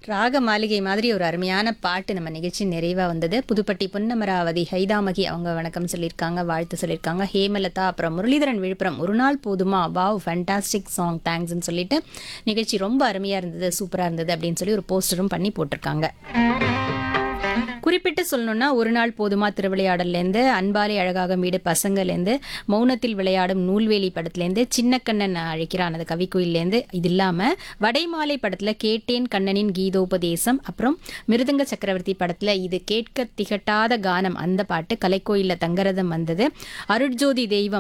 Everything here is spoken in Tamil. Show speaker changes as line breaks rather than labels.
ராக மாளிகை மாதிரி ஒரு அருமையான பாட்டு நம்ம நிகழ்ச்சி நிறைவா வந்தது. புதுப்பட்டி பொன்னமராவதி ஹைதாமகி அவங்க வணக்கம் சொல்லியிருக்காங்க, வாழ்த்து சொல்லியிருக்காங்க. ஹேமலதா அப்புறம் முரளிதரன் விழுப்புரம் ஒரு நாள் போதுமா, வாவ் ஃபேண்டாஸ்டிக் சாங் தேங்க்ஸ்ன்னு சொல்லிட்டு நிகழ்ச்சி ரொம்ப அருமையா இருந்தது, சூப்பரா இருந்தது அப்படின்னு சொல்லி ஒரு போஸ்டரும் பண்ணி போட்டிருக்காங்க. குறிப்பிட்டு சொல்லணும்னா ஒரு நாள் போதுமா திருவிளையாடல்லேருந்து, அன்பாலே அழகாக மீடு பசங்கள்லேருந்து, மௌனத்தில் விளையாடும் நூல்வேலி படத்துலேருந்து, சின்ன கண்ணன் அழைக்கிறான் அது கவிக்குயிலேருந்து, இது இல்லாமல் வடைமாலை படத்தில் கேட்டேன் கண்ணனின் கீதோபதேசம், அப்புறம் மிருதங்க சக்கரவர்த்தி படத்தில் இது கேட்க திகட்டாத கானம் அந்த பாட்டு, கலைக்கோயிலில் தங்கரதம் வந்தது, அருட்ஜோதி தெய்வம்